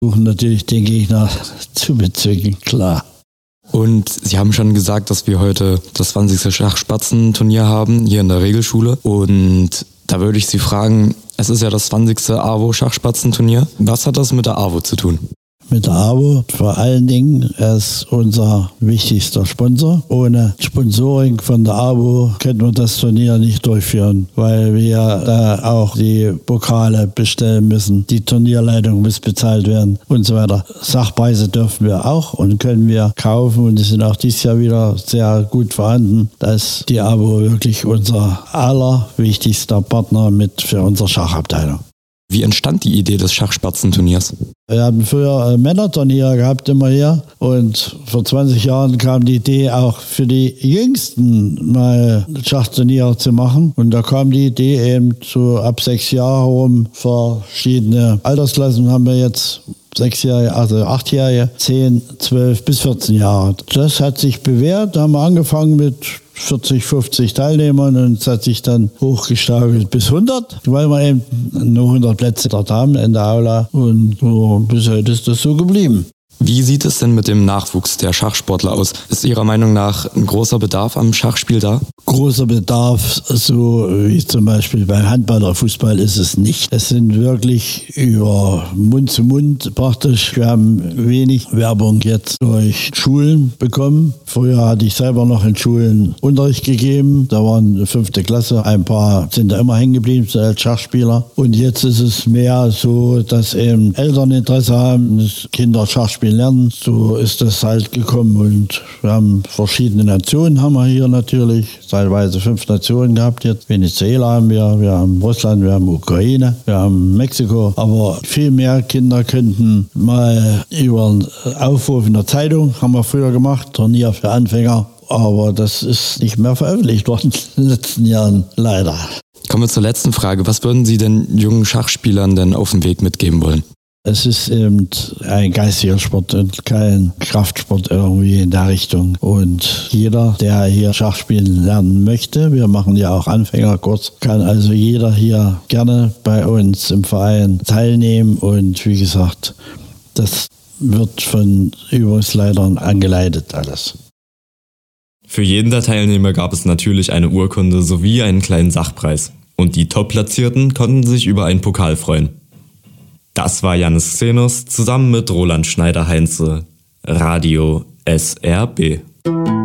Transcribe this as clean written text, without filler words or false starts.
Suchen natürlich den Gegner zu bezwingen, klar. Und Sie haben schon gesagt, dass wir heute das 20. Schachspatzenturnier haben, hier in der Regelschule. Und da würde ich Sie fragen, es ist ja das 20. AWO-Schachspatzenturnier. Was hat das mit der AWO zu tun? Mit der AWO vor allen Dingen, er ist unser wichtigster Sponsor. Ohne Sponsoring von der AWO könnten wir das Turnier nicht durchführen, weil wir da auch die Pokale bestellen müssen, die Turnierleitung muss bezahlt werden und so weiter. Sachpreise dürfen wir auch und können wir kaufen und die sind auch dieses Jahr wieder sehr gut vorhanden. Da ist die AWO wirklich unser allerwichtigster Partner für unsere Schachabteilung. Wie entstand die Idee des Schachspatzenturniers? Wir haben früher Männerturniere gehabt immer hier und vor 20 Jahren kam die Idee auch für die Jüngsten mal Schachturniere zu machen und da kam die Idee eben so ab 6 Jahre rum. Verschiedene Altersklassen haben wir jetzt 6-Jährige, also 8-Jährige, 10, 12 bis 14 Jahre. Das hat sich bewährt, da haben wir angefangen mit 40, 50 Teilnehmern und es hat sich dann hochgestaugelt bis 100, weil wir eben nur 100 Plätze dort haben in der Aula und bis heute ist das so geblieben. Wie sieht es denn mit dem Nachwuchs der Schachsportler aus? Ist Ihrer Meinung nach ein großer Bedarf am Schachspiel da? Großer Bedarf, so wie zum Beispiel bei Handball oder Fußball, ist es nicht. Es sind wirklich über Mund zu Mund praktisch. Wir haben wenig Werbung jetzt durch Schulen bekommen. Früher hatte ich selber noch in Schulen Unterricht gegeben. Da waren 5. Klasse. Ein paar sind da immer hängen geblieben als Schachspieler. Und jetzt ist es mehr so, dass eben Eltern Interesse haben, dass Kinder Schachspielen lernen. So ist das halt gekommen und wir haben verschiedene Nationen haben wir hier natürlich. Teilweise 5 Nationen gehabt jetzt. Venezuela haben wir haben Russland, wir haben Ukraine, wir haben Mexiko. Aber viel mehr Kinder könnten mal über einen Aufruf in der Zeitung, haben wir früher gemacht, Turnier für Anfänger. Aber das ist nicht mehr veröffentlicht worden in den letzten Jahren, leider. Kommen wir zur letzten Frage. Was würden Sie den jungen Schachspielern denn auf dem Weg mitgeben wollen? Es ist eben ein geistiger Sport und kein Kraftsport irgendwie in der Richtung. Und jeder, der hier Schach spielen lernen möchte, wir machen ja auch Anfängerkurs, kann also jeder hier gerne bei uns im Verein teilnehmen. Und wie gesagt, das wird von Übungsleitern angeleitet alles. Für jeden der Teilnehmer gab es natürlich eine Urkunde sowie einen kleinen Sachpreis. Und die Top-Platzierten konnten sich über einen Pokal freuen. Das war Jannis Xenos zusammen mit Roland Schneider-Heinze, Radio SRB.